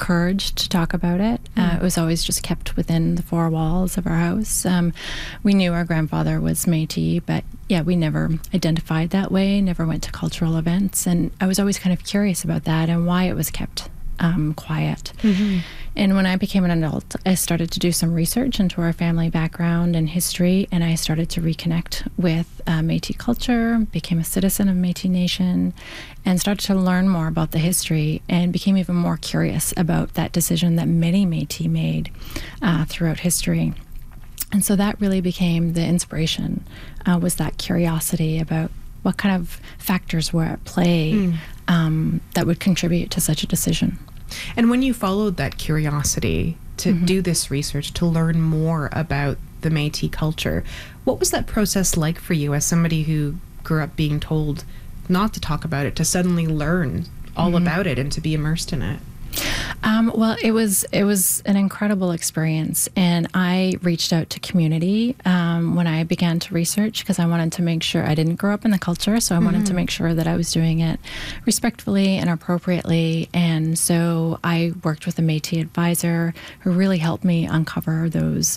encouraged to talk about it. It was always just kept within the four walls of our house. We knew our grandfather was Métis, but yeah, we never identified that way, never went to cultural events. And I was always kind of curious about that and why it was kept quiet. And when I became an adult, I started to do some research into our family background and history, and I started to reconnect with Métis culture, became a citizen of Métis Nation, and started to learn more about the history and became even more curious about that decision that many Métis made throughout history. And so that really became the inspiration, was that curiosity about what kind of factors were at play that would contribute to such a decision. And when you followed that curiosity to do this research, to learn more about the Métis culture, what was that process like for you as somebody who grew up being told not to talk about it, to suddenly learn all about it and to be immersed in it? Well, it was an incredible experience, and I reached out to community when I began to research, because I wanted to make sure I didn't grow up in the culture, so I wanted to make sure that I was doing it respectfully and appropriately. And so I worked with a Métis advisor who really helped me uncover those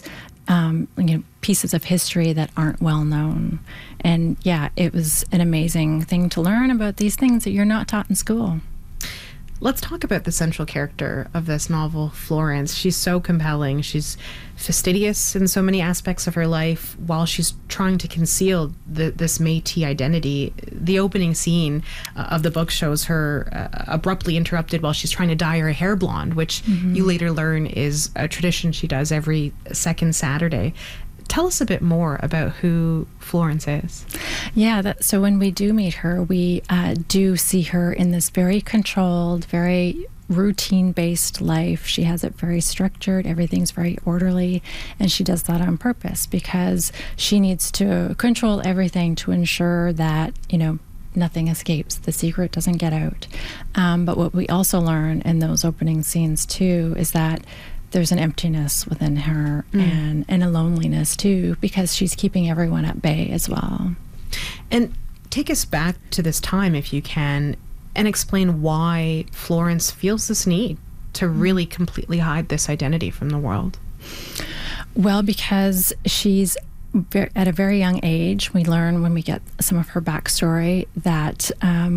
pieces of history that aren't well known. And yeah, it was an amazing thing to learn about these things that you're not taught in school. Let's talk about the central character of this novel, Florence. She's so compelling. She's fastidious in so many aspects of her life while she's trying to conceal this Métis identity. The opening scene of the book shows her abruptly interrupted while she's trying to dye her hair blonde, which you later learn is a tradition she does every second Saturday. Tell us a bit more about who Florence is. Yeah, so when we do meet her, we do see her in this very controlled, very routine-based life. She has it very structured, everything's very orderly, and she does that on purpose because she needs to control everything to ensure that, nothing escapes, the secret doesn't get out. But what we also learn in those opening scenes too is that there's an emptiness within her and a loneliness too, because she's keeping everyone at bay as well. And take us back to this time, if you can, and explain why Florence feels this need to really completely hide this identity from the world. Well, because she's at a very young age, we learn when we get some of her backstory that,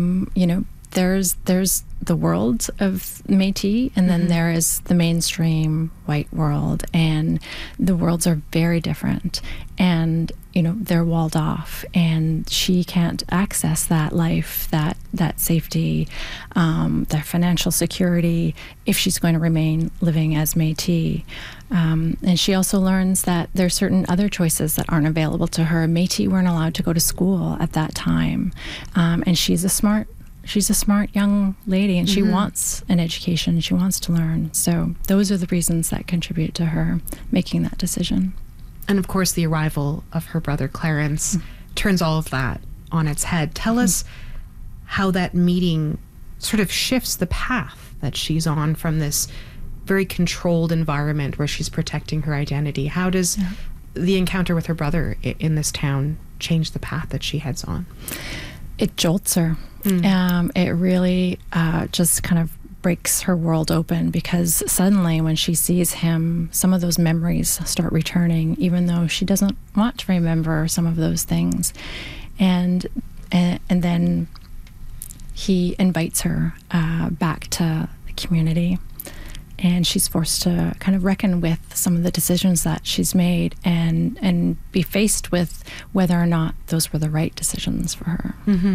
there's the world of Métis, and then there is the mainstream white world, and the worlds are very different, and they're walled off, and she can't access that life, that safety, their financial security, if she's going to remain living as Métis. And she also learns that there's certain other choices that aren't available to her. Métis weren't allowed to go to school at that time, and she's a smart young lady, and she wants an education. She wants to learn. So those are the reasons that contribute to her making that decision. And of course, the arrival of her brother Clarence turns all of that on its head. Tell us how that meeting sort of shifts the path that she's on from this very controlled environment where she's protecting her identity. How does the encounter with her brother in this town change the path that she heads on? It jolts her. It really just kind of breaks her world open, because suddenly when she sees him, some of those memories start returning, even though she doesn't want to remember some of those things. And then he invites her back to the community, and she's forced to kind of reckon with some of the decisions that she's made and be faced with whether or not those were the right decisions for her.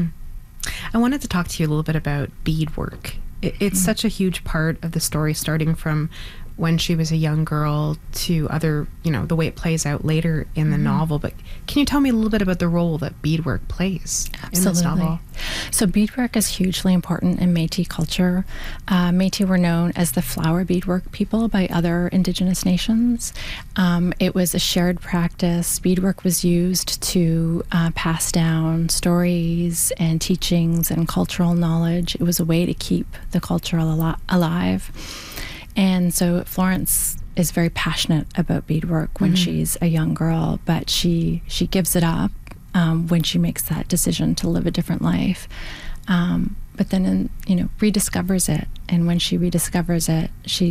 I wanted to talk to you a little bit about beadwork. It's such a huge part of the story, starting from when she was a young girl to other, the way it plays out later in the novel. But can you tell me a little bit about the role that beadwork plays in this novel? So beadwork is hugely important in Métis culture. Métis were known as the flower beadwork people by other Indigenous nations. It was a shared practice. Beadwork was used to pass down stories and teachings and cultural knowledge. It was a way to keep the culture alive. And so Florence is very passionate about beadwork when she's a young girl, but she gives it up when she makes that decision to live a different life. But then, rediscovers it. And when she rediscovers it, she